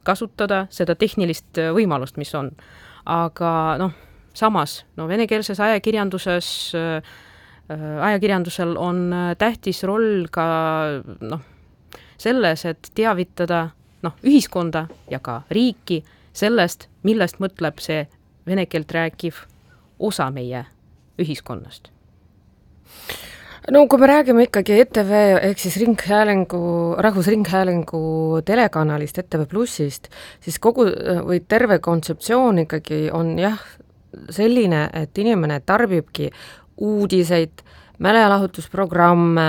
kasutada seda tehnilist võimalust, mis on. Aga samas, venekeelses ajakirjandusel on tähtis roll ka selles, et teavitada ühiskonda ja ka riiki sellest, millest mõtleb see vene keelt rääkiv osa meie ühiskonnast. Kui me räägime ikkagi ETV ehk siis Rahvusringhäälingu telekanalist ETV Plussist, siis terve kontseptsioon ikkagi on selline, et inimene tarbibki uudiseid, meelelahutusprogramme,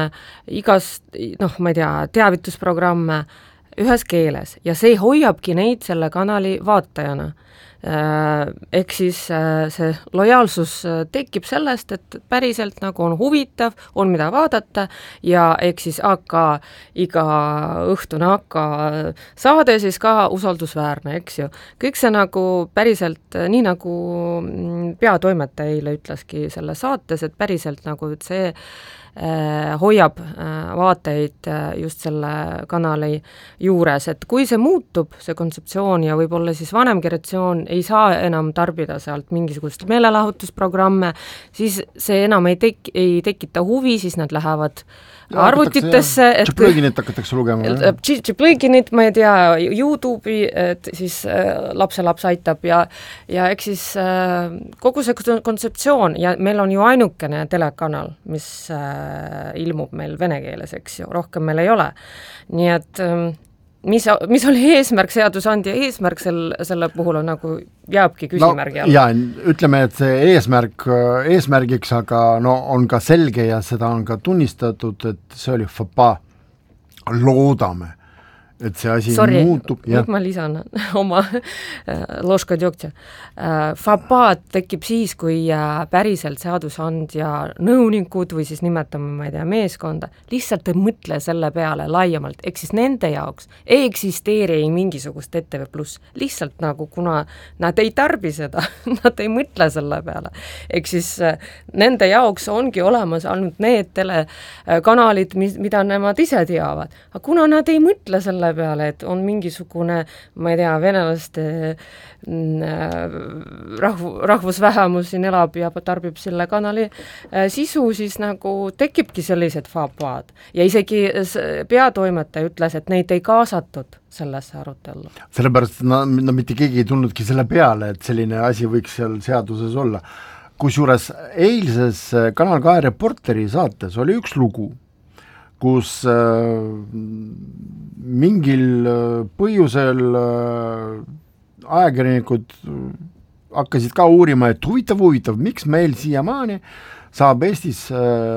teavitusprogramme ühes keeles ja see hoiabki neid selle kanali vaatajana. Ehk siis see lojaalsus tekib sellest, et päriselt on huvitav, on mida vaadata ja ehk siis iga õhtune saade siis ka usaldusväärne, eks ju. Kõik see päriselt, nii nagu peatoimetaja eile ütleski selle saates, et päriselt et see hoiab vaateid just selle kanali juures, et kui see muutub, see kontseptsioon ja võib-olla siis vanem generatsioon ei saa enam tarbida sealt mingisugust meelelahutusprogramme, siis see enam ei tekita huvi, siis nad lähevad arvutitesse. Tšeplõginit hakatakse lugema. Tšeplõginit, ma ei tea, YouTube'i, et siis lapselaps aitab ja eks siis kogu see kontseptsioon ja meil on ju ainukene telekanal, mis ilmub meil vene keeles, eks ju, rohkem meil ei ole. Nii et mis oli eesmärk, seadusandja eesmärk selle puhul on jääbki küsimärgi alla. Ja ütleme, et see eesmärgiks, aga on ka selge ja seda on ka tunnistatud, et see oli fapa. Loodame, et see asi muutub. Nüüd ma lisan oma loška djokti. Fapaad tekib siis, kui päriselt seadusandja nõunikud või siis nimetame, ma ei tea, meeskonda, lihtsalt ei mõtle selle peale laiemalt, ehk siis nende jaoks ei eksisteeri mingisugust ETV Plus, lihtsalt kuna nad ei tarbi seda, nad ei mõtle selle peale. Ehk siis nende jaoks ongi olemas ainult need telekanalid, mida nemad ise teavad. Aga kuna nad ei mõtle selle peale, et on mingisugune, ma ei tea, venelaste rahvusvähemus siin elab ja tarbib selle kanali sisu, siis tekibki sellised fapaad. Ja isegi peatoimetaja ütles, et neid ei kaasatud sellesse arutellu. Sellepärast mitte keegi ei tulnudki selle peale, et selline asi võiks seal seaduses olla. Kusjuures eilses Kanal 2 Reporteri saates oli üks lugu, kus mingil põhjusel ajakirjanikud hakkasid ka uurima, et huvitav, miks meil siiamaani saab Eestis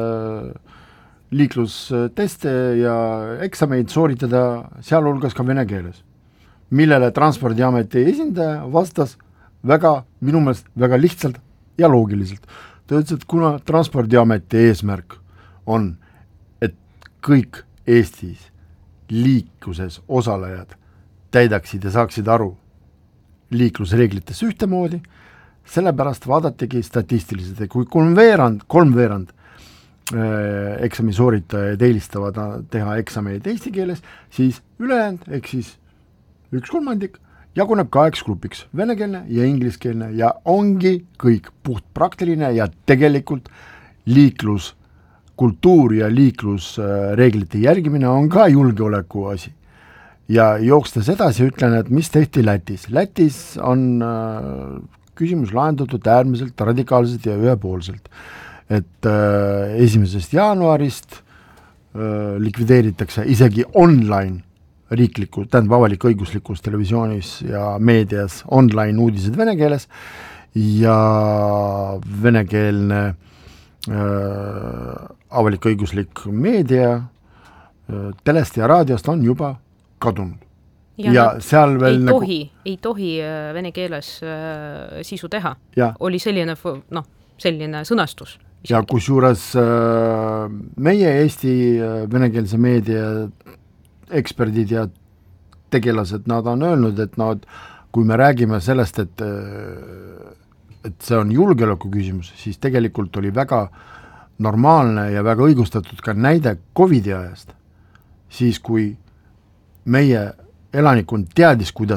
liiklusteste ja eksameid sooritada sealhulgas ka vene keeles, millele Transpordiameti esindaja vastas minu meelest väga lihtsalt ja loogiliselt. Ta ütles, et kuna Transpordiameti eesmärk on kõik Eestis liikluses osalejad täidaksid ja saaksid aru liiklusreeglites ühtemoodi, sellepärast vaadatigi statistiliselt, et kui kolmveerand eksami sooritajaid eelistavad teha eksameid eesti keeles, siis ülejäänud, ehk siis 1/3 jaguneb 2 grupiks, venekeelne ja ingliskeelne ja ongi kõik puht praktiline ja tegelikult liikluskultuur ja liiklusreeglite järgimine on ka julgeoleku asi. Ja jookstes edasi ütlen, et mis tehti Lätis. Lätis on küsimus lahendatud äärmiselt radikaalselt ja ühepoolselt. Et 1. jaanuarist likvideeritakse isegi online riiklikult, avalik-õiguslikus televisioonis ja meedias online uudised vene keeles ja venekeelne avalik-õiguslik meedia telest ja raadiost on juba kadunud. Ja seal veel ei tohi vene keeles sisu teha. Oli selline sõnastus. Ja kusjuures meie Eesti venekeelse meedia eksperdid ja tegelased, nad on öelnud, et kui me räägime sellest, et see on julgeoleku küsimus, siis tegelikult oli väga normaalne ja väga õigustatud ka näide COVID-i ajast, siis kui meie elanikkond teadis, kuidas